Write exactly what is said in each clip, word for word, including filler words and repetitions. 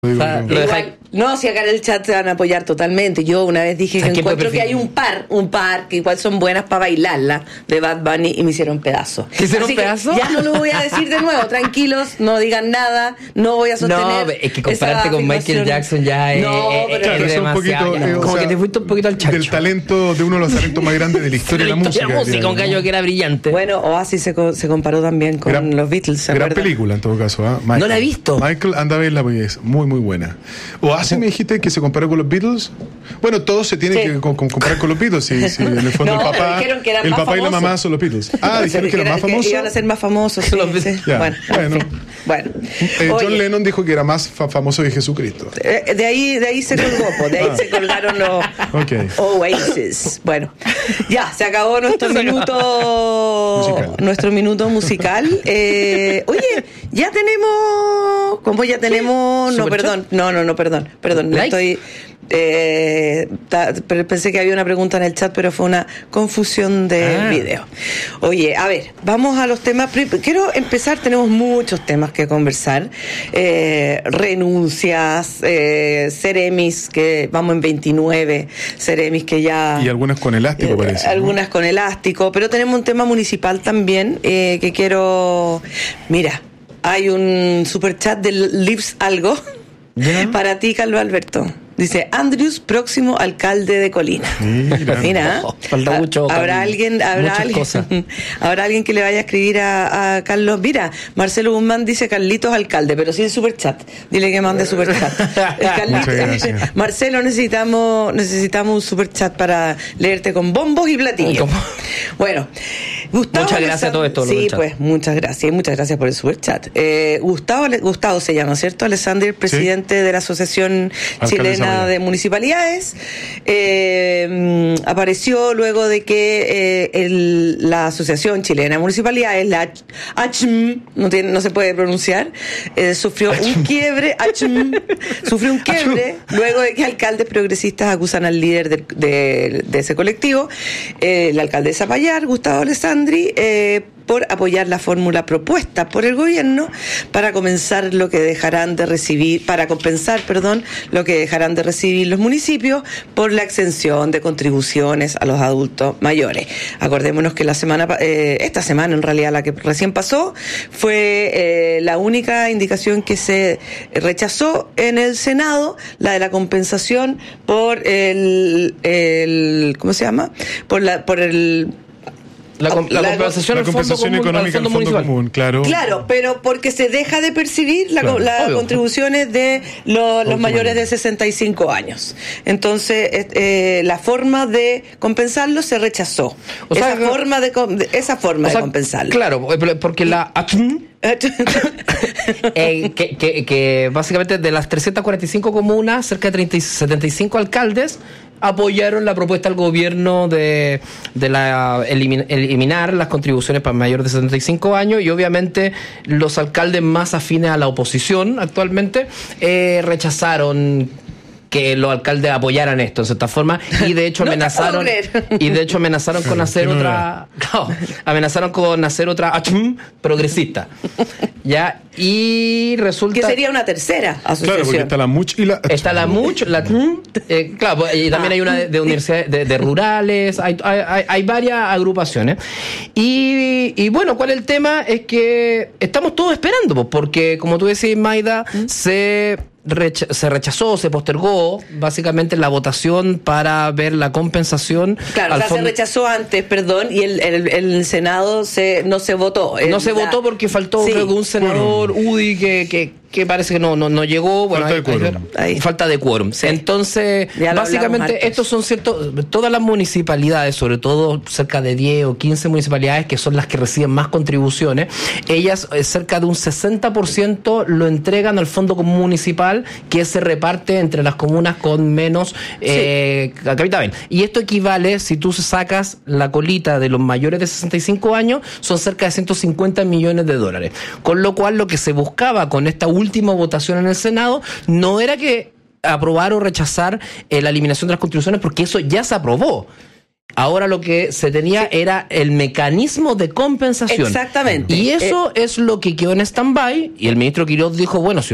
O sea, lo Igual, no, si acá en el chat se van a apoyar totalmente. Yo una vez dije que encuentro que hay un par, un par que igual son buenas para bailarla de Bad Bunny y me hicieron pedazos. ¿Te hicieron Así pedazos? Ya no lo voy a decir de nuevo, tranquilos, no digan nada, no voy a sostener. No, es que compararte con Michael Jackson ya es, no, es, pero claro, es es un demasiado. poquito, eh, o como sea, que te fuiste un poquito al chancho. Del talento, de uno de los talentos más grandes de la historia de la música. La música, un gallo que era brillante. Bueno, Oasis se, co- se comparó también con Gran- los Beatles, ¿se Gran acuerdan? película en todo caso. ¿eh? Michael, No la he visto. Michael, anda a verla porque es muy, muy buena. Oasis me dijiste que se comparó con los Beatles. Bueno, todo se tiene Sí. que com- com- comparar con los Beatles. Si, si en el fondo No, el pero papá, dijeron que eran el más papá y la famosos. mamá son los Beatles. Ah, dijeron que eran más famosos. Iban a ser más famosos, sí, Los sí. Beatles. Ya, Bueno, bueno. en fin. Bueno. Eh, John Oye, Lennon dijo que era más fa- famoso que Jesucristo. eh, de ahí, de ahí se colgó, po, de ahí Ah. se colgaron los Ok. Oasis. Bueno, ya, se acabó nuestro Se acabó. minuto Musical. nuestro minuto musical. Eh, oye, ya tenemos, ¿cómo ya tenemos? No, ¿Superchat? perdón, no, no, no, perdón, perdón, me ¿Like? estoy eh, ta- pero pensé que había una pregunta en el chat, pero fue una confusión de Ah. video. Oye, a ver, vamos a los temas. Pri- Quiero empezar, tenemos muchos temas que conversar. Eh, renuncias, eh, Ceremis, que vamos en veintinueve, Ceremis que ya... Y algunas con elástico, Eh, parece. ¿no? Algunas con elástico, pero tenemos un tema municipal también eh, que quiero... Mira, hay un superchat del Lives Algo ¿Ya? para ti, Carlos Alberto. Dice, Andrews, próximo alcalde de Colina. Mira. Mira, Oh, falta mucho, habrá Carlos. alguien, habrá Muchas alguien, cosas. habrá alguien que le vaya a escribir a, a Carlos. Mira, Marcelo Guzmán dice Carlitos alcalde, pero sin superchat. Dile que mande superchat. El Carlitos- Muchas gracias. Marcelo, necesitamos, necesitamos un superchat para leerte con bombos y platillos. ¿Cómo? Bueno, Gustavo. Muchas gracias a todos estos, los Sí, del chat. pues, muchas gracias. Y muchas gracias por el superchat. Eh, Gustavo, Gustavo se llama, ¿cierto? Alexander, presidente de la Asociación Alcalde Chilena Zabaleta. de Municipalidades. Eh, mm, apareció luego de que eh, el- la Asociación Chilena de Municipalidades, la H- ACHM, no, tiene, no se puede pronunciar, eh, sufrió un quiebre, ACHM, sufrió un quiebre luego de que alcaldes progresistas acusan al líder de, de- de ese colectivo, eh, la alcaldesa Payar, Gustavo Alessandri, eh, por apoyar la fórmula propuesta por el gobierno para comenzar lo que dejarán de recibir, para compensar, perdón, lo que dejarán de recibir los municipios por la exención de contribuciones a los adultos mayores. Acordémonos que la semana, pa- eh, esta semana en realidad la que recién pasó, fue eh, la única indicación que se rechazó en el Senado, la de la compensación por el, el ¿cómo se llama? Por la, por el La, com- la La- compensación, La al fondo compensación común, económica al al fondo fondo municipal. común, claro. Claro, pero porque se deja de percibir la- Claro, las obvio. contribuciones de lo- los mayores de sesenta y cinco años. Entonces, eh, eh, la forma de compensarlo se rechazó. O sea, esa, que- forma de, com- de- esa forma O sea, de compensarlo. Claro, porque la ACHM, eh, que, que, que básicamente de las trescientas cuarenta y cinco comunas, cerca de treinta y setenta y cinco alcaldes apoyaron la propuesta del gobierno de, de la elimin- eliminar las contribuciones para mayores de setenta y cinco años, y obviamente los alcaldes más afines a la oposición actualmente eh, rechazaron que los alcaldes apoyaran esto en cierta forma, y de hecho No te amenazaron puedo creer. y de hecho amenazaron con Claro, hacer que no otra no, amenazaron con hacer otra ACHM progresista. Ya, y resulta que sería una tercera Claro, porque asociación. está la Much y la... está la MUCH, la eh, claro, y también hay una de, de universidades de, de rurales, hay, hay, hay varias agrupaciones. Y, y bueno, ¿cuál es el tema? Es que estamos todos esperando, pues, porque como tú decís, Maida, se recha- se rechazó, se postergó básicamente la votación para ver la compensación. Claro, o al sea, se fondo- rechazó antes, perdón, y el, el, el Senado se, no se votó. No El- se la- votó porque faltó Sí. creo que un senador U D I que, que, que parece que no, no, no llegó. Bueno, Falta de hay- hay- quórum. Ahí. falta de quórum. Sí. Entonces, Ya lo hablamos básicamente, hartos. estos son ciertos, todas las municipalidades, sobre todo cerca de diez o quince municipalidades, que son las que reciben más contribuciones, ellas eh, cerca de un sesenta por ciento lo entregan al fondo común municipal, que se reparte entre las comunas con menos eh, capital. Y esto equivale, si tú sacas la colita de los mayores de sesenta y cinco años, son cerca de ciento cincuenta millones de dólares. Con lo cual, lo que se buscaba con esta última votación en el Senado no era que aprobar o rechazar eh, la eliminación de las contribuciones, porque eso ya se aprobó. Ahora lo que se tenía era el mecanismo de compensación. Exactamente. Y eso Eh, es lo que quedó en stand-by, y el ministro Quiroz dijo, bueno, si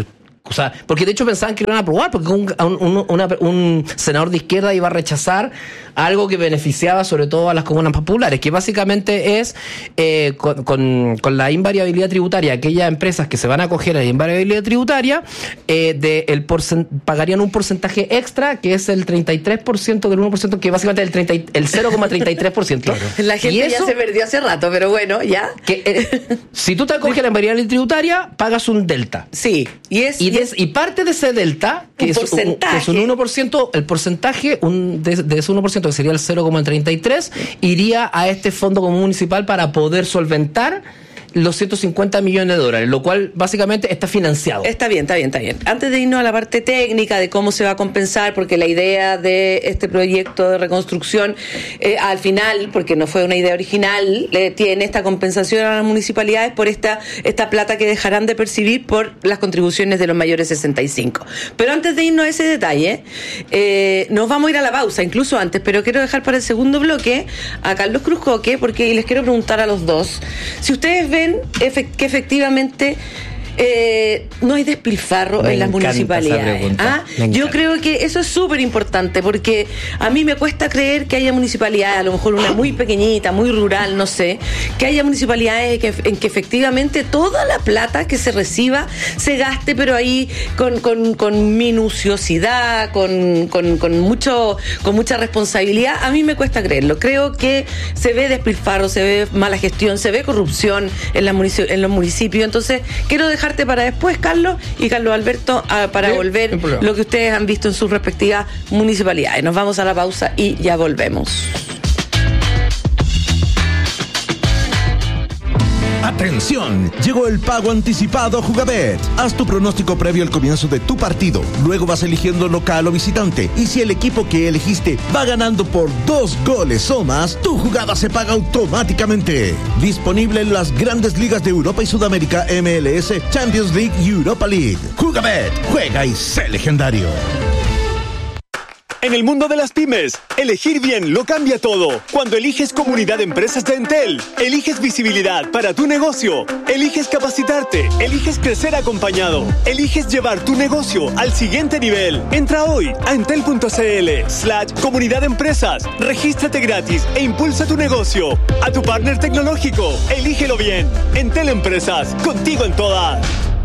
O sea, porque de hecho pensaban que lo iban a aprobar, porque un, un, una, un senador de izquierda iba a rechazar algo que beneficiaba sobre todo a las comunas populares, que básicamente es eh, con, con, con la invariabilidad tributaria, aquellas empresas que se van a acoger a la invariabilidad tributaria, eh, de el porcent- pagarían un porcentaje extra, que es el treinta y tres por ciento del uno por ciento, que básicamente es el, treinta, el cero coma treinta y tres por ciento. Claro. La gente eso, ya se perdió hace rato, pero bueno, ya. Que, eh, si tú te acoges a la invariabilidad tributaria, pagas un delta. Sí, y es... Y, des, y parte de ese delta, que, un es, un, que es un uno por ciento, el porcentaje un, de, de ese uno por ciento, que sería el cero coma treinta y tres, iría a este fondo común municipal para poder solventar los ciento cincuenta millones de dólares, lo cual básicamente está financiado. Está bien, está bien, está bien. Antes de irnos a la parte técnica de cómo se va a compensar, porque la idea de este proyecto de reconstrucción, eh, al final, porque no fue una idea original, le tiene esta compensación a las municipalidades por esta, esta plata que dejarán de percibir por las contribuciones de los mayores de sesenta y cinco. Pero antes de irnos a ese detalle, eh, nos vamos a ir a la pausa, incluso antes, pero quiero dejar para el segundo bloque a Carlos Cruzcoque, porque les quiero preguntar a los dos, si ustedes ven que efectivamente eh, no hay despilfarro me en las municipalidades. ¿Ah? Yo creo que eso es súper importante, porque a mí me cuesta creer que haya municipalidades, a lo mejor una muy pequeñita, muy rural, no sé, que haya municipalidades que, en que efectivamente toda la plata que se reciba se gaste, pero ahí con, con, con minuciosidad, con, con, con, mucho, con mucha responsabilidad. A mí me cuesta creerlo. Creo que se ve despilfarro, se ve mala gestión, se ve corrupción en, la munici- en los municipios. Entonces, quiero dejar para después, Carlos y Carlos Alberto, a, para sí, volver lo que ustedes han visto en sus respectivas municipalidades. Nos vamos a la pausa y ya volvemos. ¡Atención! Llegó el pago anticipado Jugabet. Haz tu pronóstico previo al comienzo de tu partido. Luego vas eligiendo local o visitante. Y si el equipo que elegiste va ganando por dos goles o más, tu jugada se paga automáticamente. Disponible en las grandes ligas de Europa y Sudamérica, M L S, Champions League y Europa League. Jugabet. Juega y sé legendario. En el mundo de las pymes, elegir bien lo cambia todo. Cuando eliges Comunidad de Empresas de Entel, eliges visibilidad para tu negocio, eliges capacitarte, eliges crecer acompañado, eliges llevar tu negocio al siguiente nivel. Entra hoy a entel.cl slash Comunidad de Empresas, regístrate gratis e impulsa tu negocio. A tu partner tecnológico, elígelo bien. Entel Empresas, contigo en todas.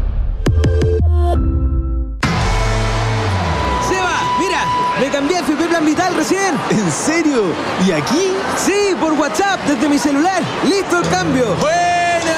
Me cambié a F P Plan Vital recién. ¿En serio? ¿Y aquí? Sí, por WhatsApp, desde mi celular. ¡Listo el cambio! ¡Buena!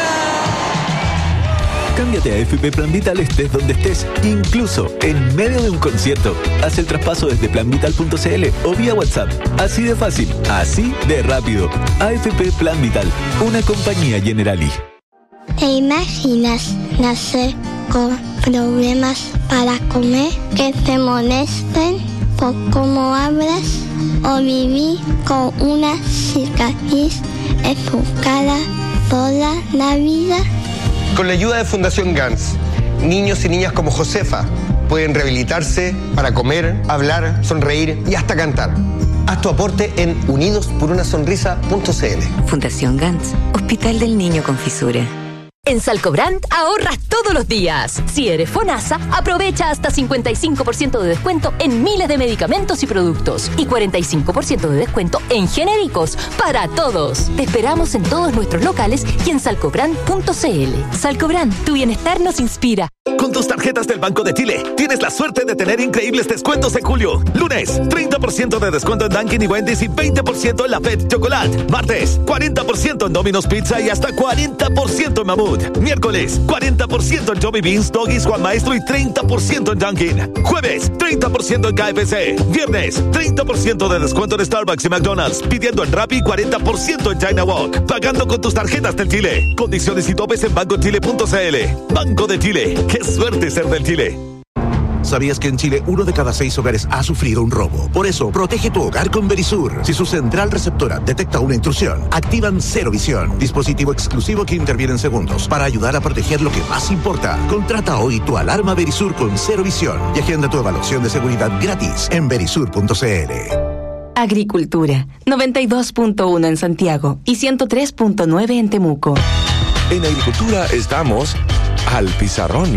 Cámbiate a F P Plan Vital estés donde estés, incluso en medio de un concierto. Haz el traspaso desde plan vital punto c l o vía WhatsApp. Así de fácil, así de rápido. A F P Plan Vital, una compañía Generali. ¿Te imaginas nacer con problemas para comer, que te molesten por cómo hablas, o vivir con una cicatriz en tu cara toda la vida? Con la ayuda de Fundación Gans, niños y niñas como Josefa pueden rehabilitarse para comer, hablar, sonreír y hasta cantar. Haz tu aporte en unidos por una sonrisa punto c l. Fundación Gans, Hospital del Niño con Fisura. En Salcobrand ahorras todos los días. Si eres FONASA, aprovecha hasta cincuenta y cinco por ciento de descuento en miles de medicamentos y productos y cuarenta y cinco por ciento de descuento en genéricos para todos. Te esperamos en todos nuestros locales y en salcobrand punto c l. Salcobrand, tu bienestar nos inspira. Con tus tarjetas del Banco de Chile, tienes la suerte de tener increíbles descuentos en julio. Lunes, treinta por ciento de descuento en Dunkin' y Wendy's y veinte por ciento en La Fed Chocolate. Martes, cuarenta por ciento en Domino's Pizza y hasta cuarenta por ciento en Mamut. Miércoles, cuarenta por ciento en Johnny Beans, Doggies, Juan Maestro y treinta por ciento en Dunkin'. Jueves, treinta por ciento en K F C. Viernes, treinta por ciento de descuento en Starbucks y McDonald's. Pidiendo en Rappi, cuarenta por ciento en China Walk. Pagando con tus tarjetas del Chile. Condiciones y topes en banco chile punto c l. Banco de Chile. ¡Qué suerte ser del Chile! ¿Sabías que en Chile uno de cada seis hogares ha sufrido un robo? Por eso, protege tu hogar con Verisur. Si su central receptora detecta una intrusión, activan Cero Visión, dispositivo exclusivo que interviene en segundos para ayudar a proteger lo que más importa. Contrata hoy tu alarma Verisur con Cero Visión y agenda tu evaluación de seguridad gratis en verisur punto c l. Agricultura, noventa y dos punto uno en Santiago y ciento tres punto nueve en Temuco. En Agricultura estamos al pizarrón.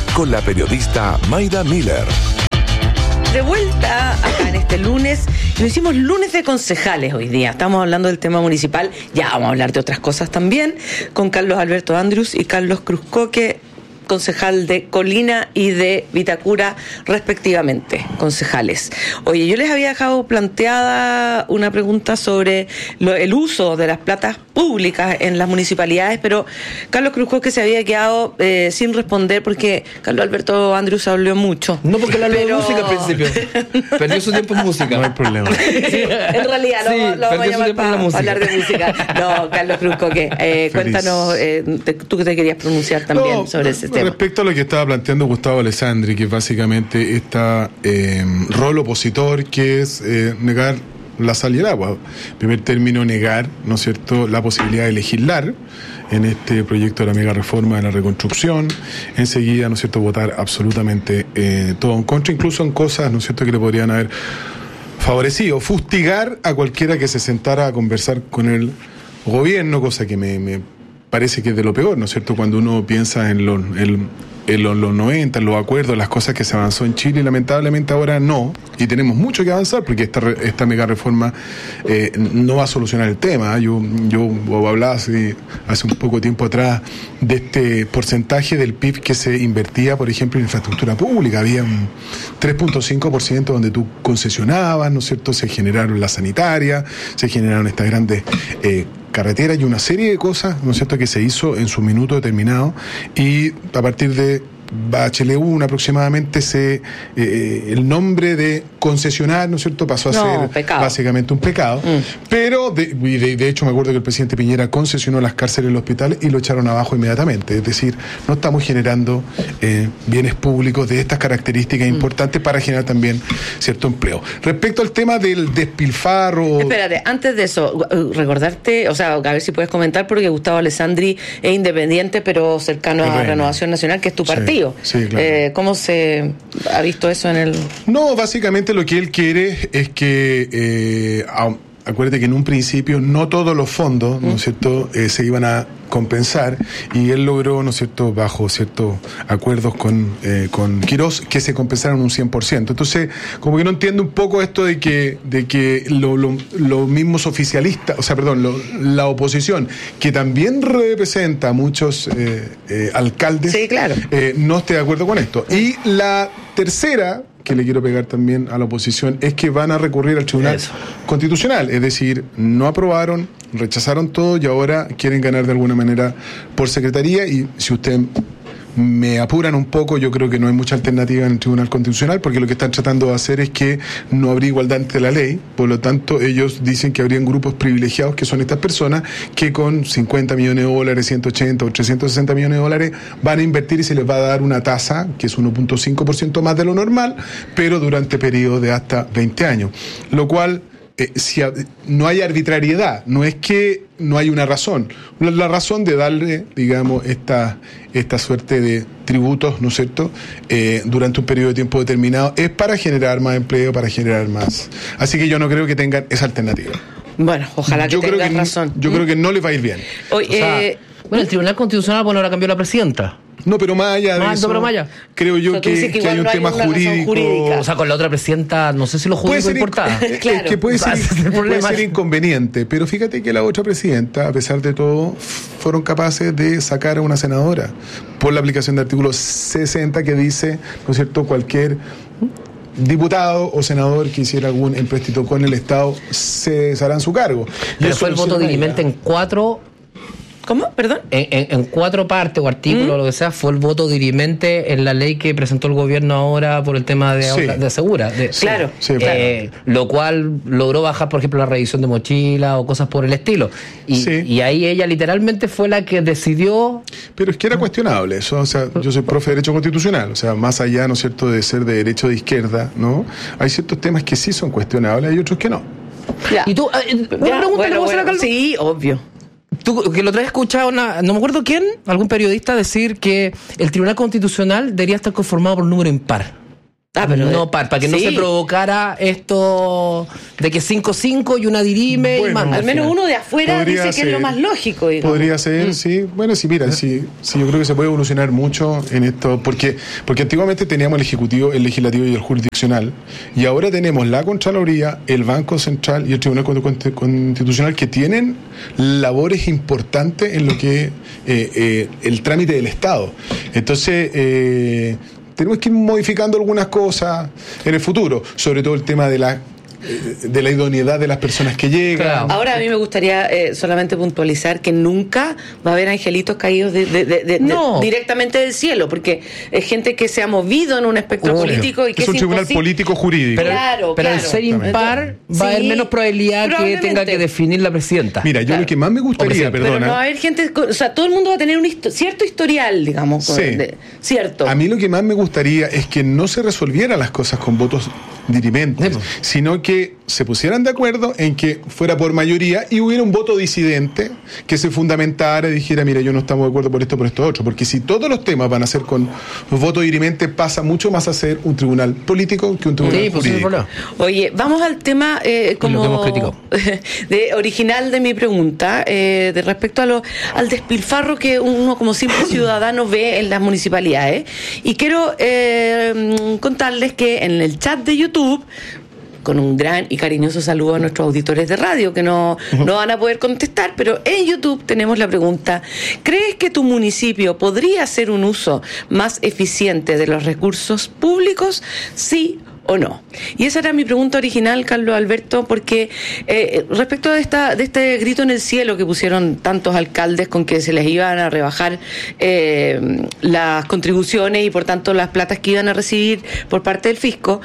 con la periodista Mayra Miller. De vuelta acá en este lunes, y lo hicimos lunes de concejales hoy día. Estamos hablando del tema municipal, ya vamos a hablar de otras cosas también, con Carlos Alberto Andrews y Carlos Cruzcoque, concejal de Colina y de Vitacura, respectivamente, concejales. Oye, yo les había dejado planteada una pregunta sobre lo, el uso de las platas públicas en las municipalidades, pero Carlos Cruzcoque se había quedado eh, sin responder porque Carlos Alberto Andrews habló mucho. No, porque él habló pero... de música al principio. Perdió su tiempo en música. No hay problema. Sí, en realidad, sí, lo, lo vamos a llamar para pa hablar de música. No, Carlos Cruzcoque, eh, cuéntanos, eh, te, tú que te querías pronunciar también no, sobre ese tema. Respecto a lo que estaba planteando Gustavo Alessandri, que es básicamente este eh, rol opositor que es eh, negar la sal y el agua. En primer término, negar, ¿no es cierto?, la posibilidad de legislar en este proyecto de la mega reforma de la reconstrucción. Enseguida, ¿no es cierto?, votar absolutamente eh, todo en contra, incluso en cosas, ¿no es cierto?, que le podrían haber favorecido. Fustigar a cualquiera que se sentara a conversar con el gobierno, cosa que me, me parece que es de lo peor, ¿no es cierto?, cuando uno piensa en los, en, en los, los noventa, en los acuerdos, las cosas que se avanzó en Chile, y lamentablemente ahora no, y tenemos mucho que avanzar porque esta, esta mega reforma eh, no va a solucionar el tema. Yo, yo hablaba hace, hace un poco tiempo atrás de este porcentaje del P I B que se invertía, por ejemplo, en infraestructura pública. Había un tres punto cinco por ciento donde tú concesionabas, ¿no es cierto?, se generaron las sanitarias, se generaron estas grandes eh, carreteras y una serie de cosas, ¿no es cierto?, que se hizo en su minuto determinado, y a partir de Bachelet uno aproximadamente se eh, el nombre de concesionar, ¿no es cierto?, pasó a no, ser pecado. básicamente un pecado. Mm. Pero de, de, de hecho me acuerdo que el presidente Piñera concesionó las cárceles y los hospitales y lo echaron abajo inmediatamente. Es decir, no estamos generando eh, bienes públicos de estas características mm. importantes para generar también cierto empleo. Respecto al tema del despilfarro... Espérate, antes de eso, recordarte, o sea, a ver si puedes comentar, porque Gustavo Alessandri es independiente pero cercano a Renovación Nacional, que es tu partido. Sí, claro. eh, ¿Cómo se ha visto eso en el...? No, básicamente lo que él quiere es que, eh, a, acuérdate que en un principio no todos los fondos, ¿no es cierto?, eh, se iban a compensar, y él logró, ¿no es cierto?, bajo ciertos acuerdos con, eh, con Quirós, que se compensaron un cien por ciento. Entonces, como que no entiendo un poco esto de que, de que lo, lo, los mismos oficialistas, o sea, perdón, lo, la oposición, que también representa a muchos eh, eh, alcaldes, sí, claro. eh, no esté de acuerdo con esto. Y la tercera, que le quiero pegar también a la oposición, es que van a recurrir al Tribunal Eso. Constitucional, es decir, no aprobaron, rechazaron todo y ahora quieren ganar de alguna manera por secretaría. Y si usted me apuran un poco, yo creo que no hay mucha alternativa en el Tribunal Constitucional, porque lo que están tratando de hacer es que no habría igualdad ante la ley. Por lo tanto, ellos dicen que habrían grupos privilegiados, que son estas personas que con cincuenta millones de dólares, ciento ochenta o trescientos sesenta millones de dólares van a invertir y se les va a dar una tasa que es uno punto cinco por ciento más de lo normal, pero durante periodos de hasta veinte años, lo cual Eh, si a, no hay arbitrariedad, no es que no hay una razón. La, la razón de darle, digamos, esta, esta suerte de tributos, ¿no es cierto?, eh, durante un periodo de tiempo determinado, es para generar más empleo, para generar más. Así que yo no creo que tengan esa alternativa. Bueno, ojalá que yo tengas creo que, razón. Yo ¿Mm? creo que no les va a ir bien. Oye, o sea, eh, bueno, el Tribunal Constitucional, bueno, ahora cambió la presidenta. No, pero más allá de más, eso, no, más allá. creo yo, o sea, que, que, que hay un no tema hay jurídico. O sea, con la otra presidenta, no sé si lo jurídico importaba. Claro. Es que puede ser, puede ser inconveniente, pero fíjate que la otra presidenta, a pesar de todo, fueron capaces de sacar a una senadora por la aplicación del artículo sesenta, que dice, ¿no es cierto?, cualquier diputado o senador que hiciera algún empréstito con el Estado cesará en su cargo. Pero fue el voto dirimente en cuatro... ¿Cómo? ¿Perdón? En, en, en cuatro partes o artículos, ¿Mm? o lo que sea, fue el voto dirimente en la ley que presentó el gobierno ahora por el tema de, sí. de Segura. De, claro. Sí, eh, claro. Lo cual logró bajar, por ejemplo, la revisión de mochila o cosas por el estilo. Y, sí. y ahí ella literalmente fue la que decidió... Pero es que era cuestionable eso. O sea, yo soy profe de Derecho Constitucional. O sea, más allá, ¿no es cierto?, de ser de derecho de izquierda, ¿no? Hay ciertos temas que sí son cuestionables, hay otros que no. Ya. Y tú, eh, una ya, pregunta, bueno, ¿no bueno, sí, obvio. Tú, que lo traes escuchado, una, no me acuerdo quién, algún periodista decir que el Tribunal Constitucional debería estar conformado por un número impar. Ah, pero no par, para que sí. no se provocara esto de que cinco cinco y una dirime Bueno, y manda. Al menos uno de afuera Podría dice que ser. es lo más lógico, digamos. Podría ser, mm. sí. Bueno, sí, mira, sí, sí, yo creo que se puede evolucionar mucho en esto, porque porque antiguamente teníamos el Ejecutivo, el Legislativo y el Jurisdiccional, y ahora tenemos la Contraloría, el Banco Central y el Tribunal Constitucional, que tienen labores importantes en lo que es eh, eh, el trámite del Estado. Entonces, eh, tenemos que ir modificando algunas cosas en el futuro, sobre todo el tema de la de la idoneidad de las personas que llegan. Claro. Ahora a mí me gustaría eh, solamente puntualizar que nunca va a haber angelitos caídos de, de, de, de, no. de, directamente del cielo, porque es gente que se ha movido en un espectro Obvio. político y que es es un tribunal imposible. político jurídico. Pero, Claro, pero claro. al ser impar va a haber Sí, menos probabilidad que probablemente. tenga que definir la presidenta. Mira, yo Claro. lo que más me gustaría, Pero perdona. no va a haber gente, con- o sea, todo el mundo va a tener un histo- cierto historial, digamos, con- Sí. de- cierto. A mí lo que más me gustaría es que no se resolvieran las cosas con votos dirimentes, sino que se pusieran de acuerdo en que fuera por mayoría y hubiera un voto disidente que se fundamentara y dijera, mira, yo no estamos de acuerdo por esto, por esto otro, porque si todos los temas van a ser con voto dirimente, pasa mucho más a ser un tribunal político que un tribunal Sí, pues, sin jurídico. problema. Oye, vamos al tema eh, como lo que hemos criticado. de original de mi pregunta, eh, de respecto a lo, al despilfarro que uno como simple ciudadano ve en las municipalidades. Y quiero eh, contarles que en el chat de YouTube, con un gran y cariñoso saludo a nuestros auditores de radio que no, no van a poder contestar, pero en YouTube tenemos la pregunta: ¿crees que tu municipio podría hacer un uso más eficiente de los recursos públicos? Sí o no. Y esa era mi pregunta original, Carlos Alberto, porque eh, respecto de esta de este grito en el cielo que pusieron tantos alcaldes con que se les iban a rebajar eh, las contribuciones y por tanto las platas que iban a recibir por parte del fisco,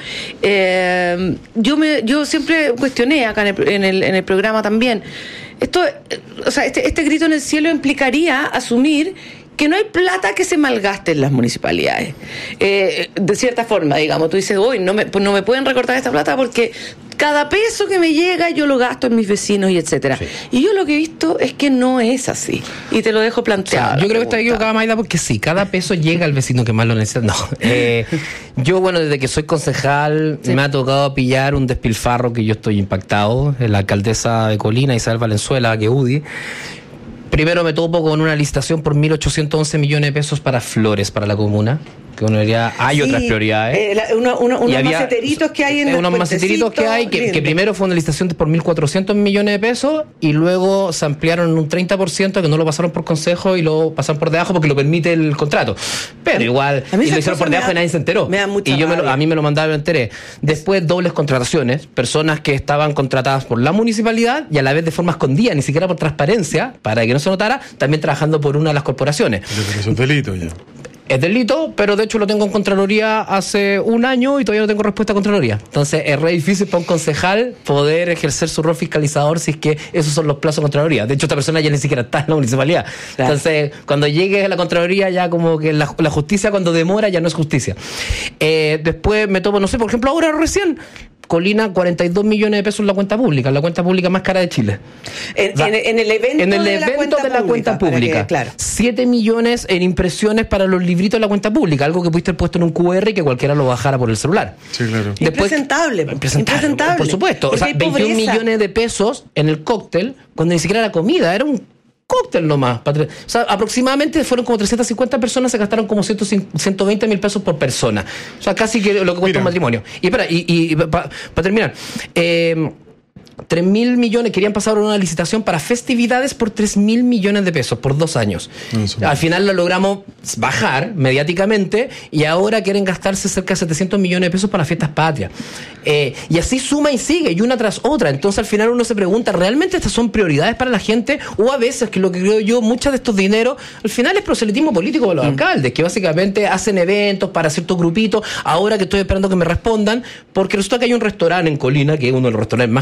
eh, yo me yo siempre cuestioné acá en el, en el, en el programa también, esto, eh, o sea, este, este grito en el cielo implicaría asumir que no hay plata que se malgaste en las municipalidades. Eh, de cierta forma, digamos, tú dices, uy, no me, pues no me pueden recortar esta plata porque cada peso que me llega yo lo gasto en mis vecinos y etcétera. Sí. Y yo lo que he visto es que no es así. Y te lo dejo planteado. O sea, yo creo que está equivocada, Maida, porque sí, cada peso llega al vecino que más lo necesita. No. Eh, yo, bueno, desde que soy concejal, sí. me ha tocado pillar un despilfarro que yo estoy impactado. La alcaldesa de Colina, Isabel Valenzuela, que U D I. Primero me topo con una licitación por mil ochocientos once millones de pesos para flores para la comuna, que uno diría, hay sí, otras prioridades. Eh, la, uno, uno, unos había, maceteritos que hay en eh, unos maceteritos que hay, que, que primero fue una licitación por mil cuatrocientos millones de pesos y luego se ampliaron en un treinta por ciento, que no lo pasaron por consejo y lo pasaron por debajo porque lo permite el contrato. Pero igual, y lo hicieron por debajo y nadie se enteró. Me da mucha y yo me lo, a mí me lo mandaron y me enteré. Después, dobles contrataciones, personas que estaban contratadas por la municipalidad y a la vez de forma escondida, ni siquiera por transparencia, para que no se notara, también trabajando por una de las corporaciones. Pero eso es delito ya. Es delito, pero de hecho lo tengo en Contraloría hace un año y todavía no tengo respuesta a Contraloría. Entonces es re difícil para un concejal poder ejercer su rol fiscalizador si es que esos son los plazos de Contraloría. De hecho, esta persona ya ni siquiera está en la municipalidad. Claro. Entonces, cuando llegue a la Contraloría, ya como que la, la justicia cuando demora ya no es justicia. Eh, después me tomo, no sé, por ejemplo, ahora recién, Colina, cuarenta y dos millones de pesos en la cuenta pública, la cuenta pública más cara de Chile. En, en, en el evento, en el de, evento la cuenta de la pública, cuenta pública. Que, claro. siete millones en impresiones para los libritos de la cuenta pública, algo que pudiste haber puesto en un Q R y que cualquiera lo bajara por el celular. Sí, claro. Después, impresentable, impresentable, impresentable. Por supuesto. O sea, veintiún millones de pesos en el cóctel, cuando ni siquiera era comida, era un cóctel nomás. O sea, aproximadamente fueron como trescientas cincuenta personas, se gastaron como ciento veinte mil pesos por persona. O sea, casi que lo que cuesta un matrimonio. Y espera, y, y para pa terminar, eh, tres mil millones, querían pasar una licitación para festividades por tres mil millones de pesos por dos años. No, al final lo logramos bajar mediáticamente y ahora quieren gastarse cerca de setecientos millones de pesos para fiestas patrias. Eh, y así suma y sigue, y una tras otra. Entonces al final uno se pregunta, ¿realmente estas son prioridades para la gente? O a veces, que lo que creo yo, muchos de estos dineros, al final es proselitismo político de los mm. alcaldes, que básicamente hacen eventos para ciertos grupitos. Ahora que estoy esperando que me respondan, porque resulta que hay un restaurante en Colina, que es uno de los restaurantes más caros que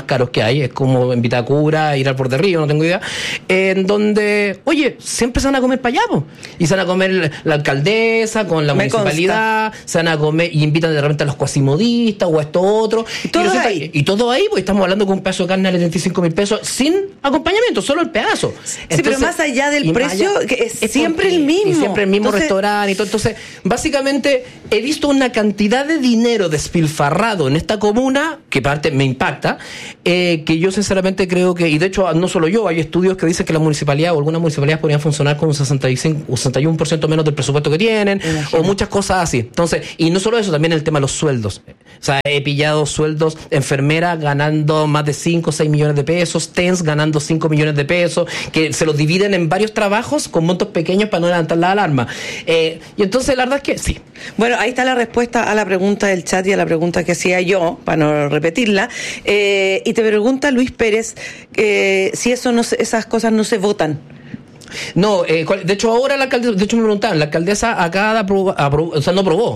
que hay, es como en Vitacura, ir al Por de Río, no tengo idea, en donde, oye, siempre se van a comer para allá, po. Y se van a comer la alcaldesa con la Me municipalidad, consta. Se van a comer y invitan de repente a los cuasimodistas o a esto otro. Y todo, y resulta, ahí. Y todo ahí, pues estamos hablando con un pedazo de carne de setenta y cinco mil pesos sin acompañamiento, solo el pedazo. Sí, Entonces, pero más allá del precio, allá, que es, es siempre porque, el mismo. Y siempre el mismo Entonces, restaurante y todo. Entonces, básicamente, he visto una cantidad de dinero despilfarrado en esta comuna, que parte me impacta, eh, que yo sinceramente creo que, y de hecho, no solo yo, hay estudios que dicen que la municipalidad o algunas municipalidades podrían funcionar con un sesenta y cinco, sesenta y uno por ciento menos del presupuesto que tienen, Imagina. o muchas cosas así. Entonces, y no solo eso, también el tema de los sueldos. O sea, he pillado sueldos, enfermeras ganando más de cinco o seis millones de pesos, T E N S ganando cinco millones de pesos, que se los dividen en varios trabajos con montos pequeños para no levantar la alarma. Eh, y entonces, la verdad es que sí. Bueno, ahí está la respuesta a la pregunta del chat y a la pregunta que hacía yo, para no repetirla. Eh, y te pregunta Luis Pérez eh, si eso no se, esas cosas no se votan. No, eh, de hecho ahora la alcaldesa, de hecho me preguntaban, la alcaldesa acá aprobó, aprobó, o sea, no aprobó,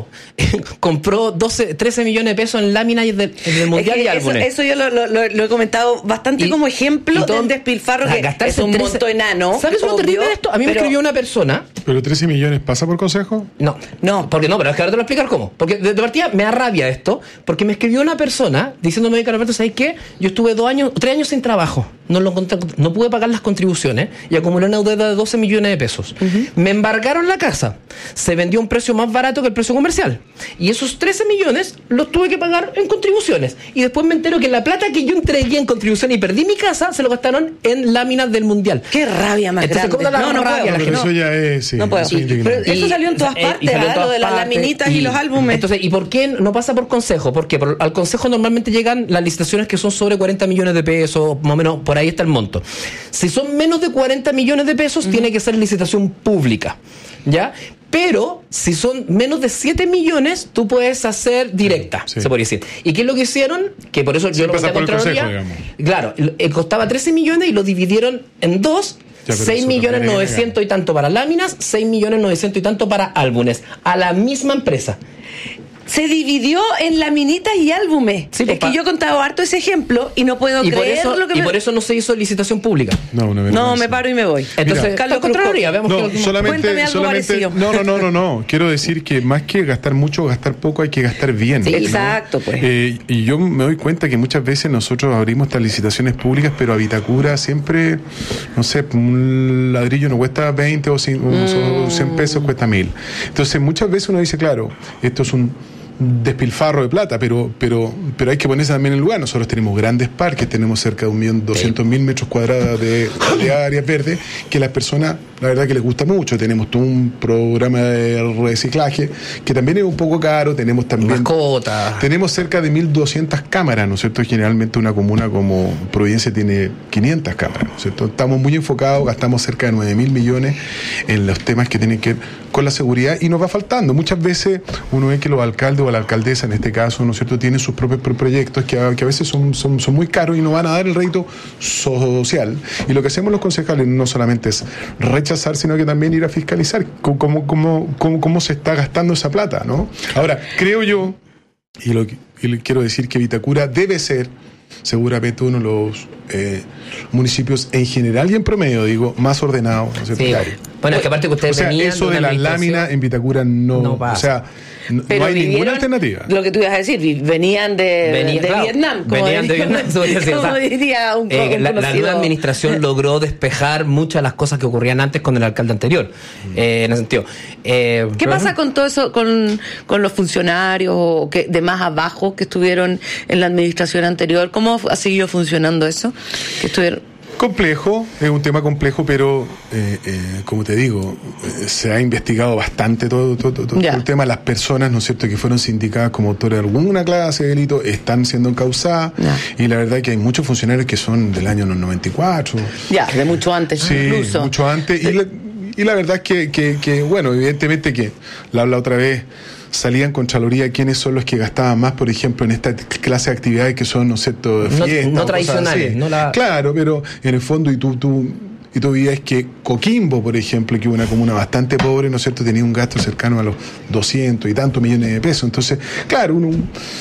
compró doce, trece millones de pesos en láminas del, del Mundial es que y álbumes. Eso, eso yo lo, lo, lo he comentado bastante y, como ejemplo todo, del despilfarro, que es un trece, monto enano. ¿Sabes lo terrible de esto? A mí pero, me escribió una persona. ¿Pero trece millones pasa por consejo? No, no, porque no, pero es que ahora te lo voy a explicar cómo. Porque de, de partida me da rabia esto, porque me escribió una persona diciéndome que, Roberto, ¿sabes qué? Yo estuve dos años, tres años sin trabajo, no lo encontré, no pude pagar las contribuciones y acumulé una deuda de doce millones de pesos. Uh-huh. Me embargaron la casa, se vendió a un precio más barato que el precio comercial y esos trece millones los tuve que pagar en contribuciones y después me entero que la plata que yo entregué en contribuciones y perdí mi casa se lo gastaron en láminas del Mundial. Qué rabia más Entonces, grande. ¿cómo da la no, no rabia? puedo, La pero eso ya es sí, no puedo. Eso, y, pero eso y, salió en todas partes, ¿eh? Lo de las laminitas y, y los álbumes. Entonces, ¿y por qué no pasa por consejo? Porque por, al consejo normalmente llegan las licitaciones que son sobre cuarenta millones de pesos, más o menos por ahí está el monto. Si son menos de cuarenta millones de pesos, uh-huh. tiene que ser licitación pública. ¿Ya? Pero si son menos de siete millones, tú puedes hacer directa, sí. se podría decir. ¿Y qué es lo que hicieron? Que por eso sí, yo lo conté a Contraloría. Claro, eh, costaba trece millones y lo dividieron en dos. seis millones novecientos y tanto para láminas, seis millones novecientos y tanto para álbumes. A la misma empresa. Se dividió en laminitas y álbumes. Sí, es que yo he contado harto ese ejemplo y no puedo y creer por eso, lo que y me... por eso no se hizo licitación pública. No, una no me paro y me voy. Entonces, Mira, Carlos Contraloría, veamos no, que... solamente, Cuéntame algo solamente, parecido. No, no, no, no, no. Quiero decir que más que gastar mucho, gastar poco, hay que gastar bien. Sí, ¿no? exacto, pues. Eh, y yo me doy cuenta que muchas veces nosotros abrimos estas licitaciones públicas, pero a Vitacura siempre, no sé, un ladrillo no cuesta veinte o cien pesos, cuesta mil. Entonces, muchas veces uno dice, claro, esto es un despilfarro de plata, pero pero pero hay que ponerse también en el lugar. Nosotros tenemos grandes parques, tenemos cerca de un millón doscientos mil metros cuadrados de, de áreas verdes que las personas, la verdad que les gusta mucho. Tenemos todo un programa de reciclaje que también es un poco caro. Tenemos también mascotas. Tenemos cerca de mil doscientas cámaras, ¿no es cierto? Generalmente una comuna como Providencia tiene quinientas cámaras, ¿no es cierto? Estamos muy enfocados, gastamos cerca de nueve mil millones en los temas que tienen que ver con la seguridad y nos va faltando. Muchas veces uno ve que los alcaldes o la alcaldesa en este caso, ¿no es cierto?, tienen sus propios proyectos que a, que a veces son, son, son muy caros y no van a dar el rédito social. Y lo que hacemos los concejales no solamente es rechazar, sino que también ir a fiscalizar cómo, cómo, cómo, cómo se está gastando esa plata, ¿no? Ahora, creo yo, y, lo, y quiero decir que Vitacura debe ser seguramente uno de los eh, municipios en general y en promedio, digo, más ordenado, ¿no es cierto? Sí. Bueno, es que aparte que ustedes o sea, venían eso de, de las láminas en Vitacura no, no pasa. O sea, no, no hay ninguna alternativa. Lo que tú ibas a decir, venían de, Venía, de claro, Vietnam. Como venían diría, de Vietnam. como, como diría un, eh, un la, la nueva administración logró despejar muchas de las cosas que ocurrían antes con el alcalde anterior. Eh, en ese sentido. Eh, ¿Qué pasa con todo eso, con, con los funcionarios o que, de más abajo que estuvieron en la administración anterior? ¿Cómo ha seguido funcionando eso? Que estuvieron... Complejo, es un tema complejo, pero eh, eh, como te digo, eh, se ha investigado bastante todo, todo, todo, todo el tema. Las personas, ¿no es cierto?, que fueron sindicadas como autores de alguna clase de delito están siendo encausadas. Ya. Y la verdad es que hay muchos funcionarios que son del año noventa y cuatro. Ya, de mucho antes, sí, incluso. mucho antes. Sí. Y, la, y la verdad es que, que, que, bueno, evidentemente que la habla otra vez. Salían Contraloría quiénes son los que gastaban más, por ejemplo, en esta clase de actividades que son, ¿no es cierto?, fiestas. No, no tradicionales. No la... Claro, pero en el fondo, y tú, tú, y tú veías que Coquimbo, por ejemplo, que es una comuna bastante pobre, ¿no es cierto?, tenía un gasto cercano a los doscientos y tantos millones de pesos. Entonces, claro, uno...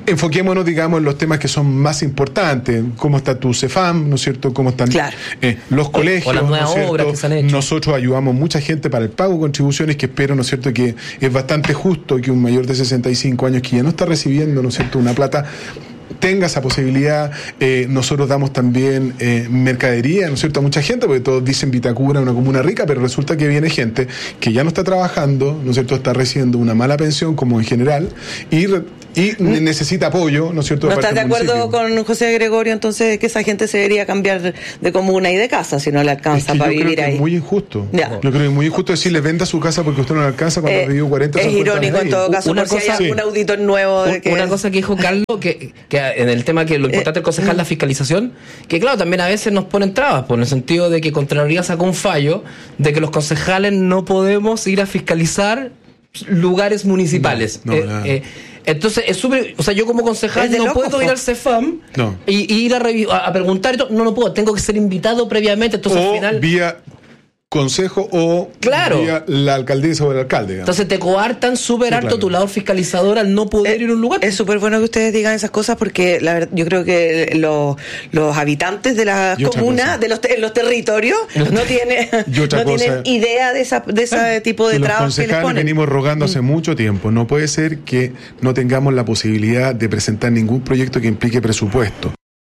enfoquémonos, digamos, en los temas que son más importantes. ¿Cómo está tu CEFAM, ¿no es cierto? ¿Cómo están claro. eh, los colegios? O las nuevas ¿no es obras que se han hecho. Nosotros ayudamos mucha gente para el pago de contribuciones, que espero, ¿no es cierto?, que es bastante justo que un mayor de sesenta y cinco años que ya no está recibiendo, ¿no es cierto?, una plata, tenga esa posibilidad. Eh, nosotros damos también eh, mercadería, ¿no es cierto?, a mucha gente, porque todos dicen Vitacura, una comuna rica, pero resulta que viene gente que ya no está trabajando, ¿no es cierto?, está recibiendo una mala pensión, como en general, y, y ¿Mm? necesita apoyo, ¿no es cierto?, ¿No de estás de acuerdo municipio. con José Gregorio, entonces, que esa gente se debería cambiar de comuna y de casa si no le alcanza es que para yo vivir creo que ahí? Es muy injusto. Ya. Yo creo que es muy injusto decirle venda su casa porque usted no le alcanza cuando Eh, ha vivido cuarenta, es cincuenta irónico años en ahí. todo caso, Una por si cosa- hay algún sí. auditor nuevo. De que... Una cosa que dijo Carlos, que, que en el tema que lo importante es concejal la fiscalización, que claro, también a veces nos ponen trabas, por el sentido de que Contraloría sacó un fallo de que los concejales no podemos ir a fiscalizar lugares municipales. No, no, Eh, nada. eh, entonces, es súper. O sea, yo como concejal Es de no locos, puedo ir po. al CEFAM No. y, y ir a, revi- a, a preguntar y todo. No, no puedo. Tengo que ser invitado previamente. Entonces, O al final. vía consejo o Claro. vía la alcaldesa o el alcalde. digamos. Entonces, te coartan súper Sí, harto claro. tu labor fiscalizadora al no poder Eh, ir a un lugar. Es súper bueno que ustedes digan esas cosas porque la verdad, yo creo que los, los habitantes de las Y otra comunas, cosa. de los, te- los territorios, no tienen, Y otra no tienen cosa. idea de, esa, de ese tipo de Que los trabas que les concejales ponen. venimos rogando hace mucho tiempo. No puede ser que no tengamos la posibilidad de presentar ningún proyecto que implique presupuesto.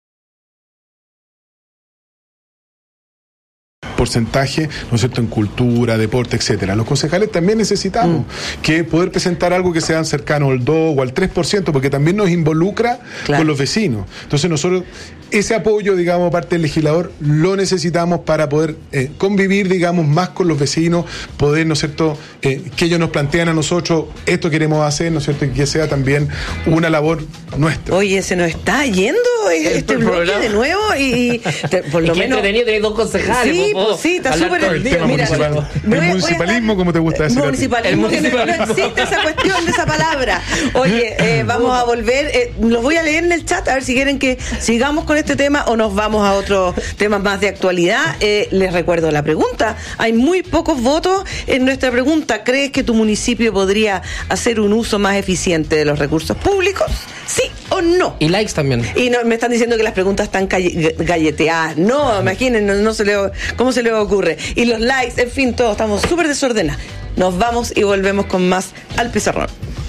Porcentaje, ¿no es cierto?, en cultura, deporte, etcétera. Los concejales también necesitamos Mm. que poder presentar algo que sea cercano al dos o al tres por ciento, porque también nos involucra Claro. con los vecinos. Entonces nosotros ese apoyo, digamos, parte del legislador, lo necesitamos para poder eh, convivir, digamos, más con los vecinos, poder, ¿no es cierto?, eh, que ellos nos plantean a nosotros, esto queremos hacer, ¿no es cierto?, y que sea también una labor nuestra. Oye, se nos está yendo este El bloque programa. de nuevo y, y te- por Y lo qué menos... entretenido tener dos concejales. Sí, po, po. pues sí, está Hablar súper todo el El día. tema Mira, municipal. voy a- El voy a municipalismo, estar- como te gusta decir a ti. Municipalismo, El que no- municipalismo. no existe esa cuestión de esa palabra. Oye, eh, vamos a volver, eh, los voy a leer en el chat a ver si quieren que sigamos con este tema o nos vamos a otros temas más de actualidad. Eh, les recuerdo la pregunta. Hay muy pocos votos en nuestra pregunta. ¿Crees que tu municipio podría hacer un uso más eficiente de los recursos públicos? ¿Sí o no? Y likes también. Y no, me están diciendo que las preguntas están calle- galleteadas. No, imaginen, no, no se le, ¿cómo se les ocurre? Y los likes, en fin, todos estamos súper desordenados. Nos vamos y volvemos con más al pizarrón.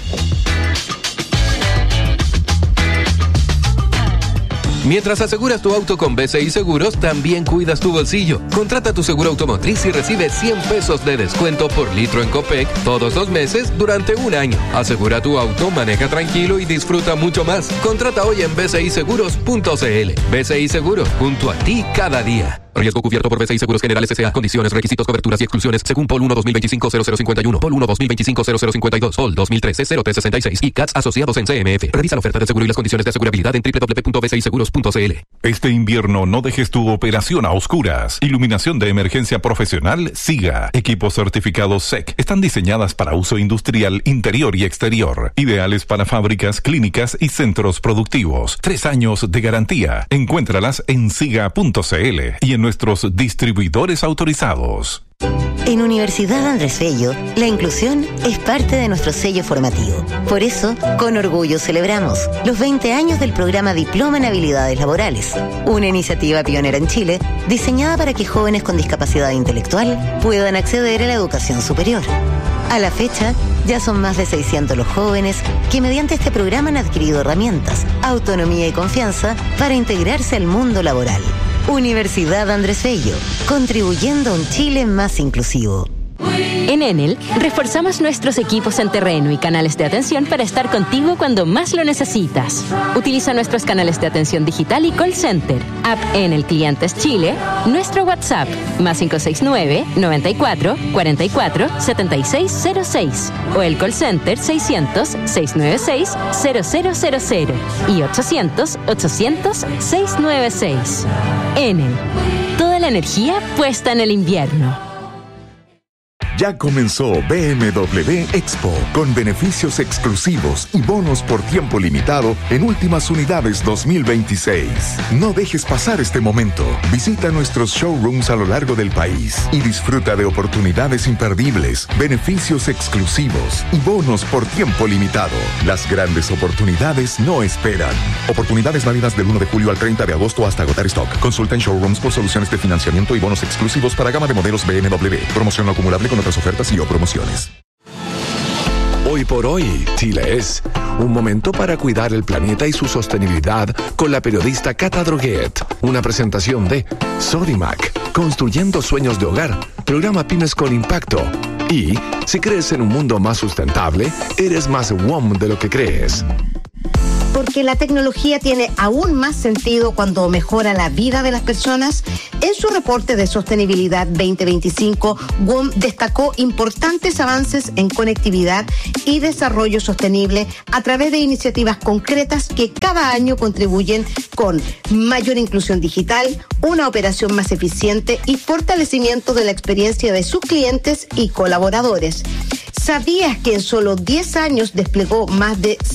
Mientras aseguras tu auto con B C I Seguros, también cuidas tu bolsillo. Contrata tu seguro automotriz y recibe cien pesos de descuento por litro en Copec todos los meses durante un año. Asegura tu auto, maneja tranquilo y disfruta mucho más. Contrata hoy en b c i seguros punto c l. B C I Seguros, junto a ti cada día. Riesgo cubierto por B C I Seguros Generales S A. Condiciones, requisitos, coberturas y exclusiones según P O L uno dos mil veinticinco cero cero cincuenta y uno, P O L uno dos mil veinticinco cero cero cincuenta y dos, P O L dos mil trece cero tres sesenta y seis y C A T S asociados en C M F. Revisa la oferta de seguro y las condiciones de asegurabilidad en w w w punto b c i seguros punto c l. Este invierno no dejes tu operación a oscuras. Iluminación de emergencia profesional SIGA. Equipos certificados S E C. Están diseñadas para uso industrial interior y exterior. Ideales para fábricas, clínicas y centros productivos. Tres años de garantía. Encuéntralas en siga punto c l y en nuestros distribuidores autorizados. En Universidad Andrés Bello, la inclusión es parte de nuestro sello formativo. Por eso, con orgullo celebramos los veinte años del programa Diploma en Habilidades Laborales, una iniciativa pionera en Chile diseñada para que jóvenes con discapacidad intelectual puedan acceder a la educación superior. A la fecha, ya son más de seiscientos los jóvenes que mediante este programa han adquirido herramientas, autonomía y confianza para integrarse al mundo laboral. Universidad Andrés Bello, contribuyendo a un Chile más inclusivo. En Enel, reforzamos nuestros equipos en terreno y canales de atención para estar contigo cuando más lo necesitas. Utiliza nuestros canales de atención digital y call center, app Enel Clientes Chile, nuestro WhatsApp, más cinco seis nueve, noventa y cuatro, cuarenta y cuatro, setenta y seis cero seis, o el call center seiscientos, seiscientos noventa y seis, cero cero cero cero y ochocientos, ochocientos, seiscientos noventa y seis. Enel, toda la energía puesta en el invierno. Ya comenzó B M W Expo, con beneficios exclusivos y bonos por tiempo limitado en últimas unidades dos mil veintiséis. No dejes pasar este momento. Visita nuestros showrooms a lo largo del país y disfruta de oportunidades imperdibles, beneficios exclusivos y bonos por tiempo limitado. Las grandes oportunidades no esperan. Oportunidades válidas del uno de julio al treinta de agosto hasta agotar stock. Consulta en showrooms por soluciones de financiamiento y bonos exclusivos para gama de modelos B M W. Promoción no acumulable con otras ofertas y o promociones. Hoy por hoy, Chile es un momento para cuidar el planeta y su sostenibilidad con la periodista Cata Droguet. Una presentación de Sodimac, construyendo sueños de hogar, programa Pymes con Impacto. Y si crees en un mundo más sustentable, eres más W O M de lo que crees. Porque la tecnología tiene aún más sentido cuando mejora la vida de las personas. En su reporte de sostenibilidad veinte veinticinco, W O M destacó importantes avances en conectividad y desarrollo sostenible a través de iniciativas concretas que cada año contribuyen con mayor inclusión digital, una operación más eficiente y fortalecimiento de la experiencia de sus clientes y colaboradores. ¿Sabías que en solo diez años desplegó más de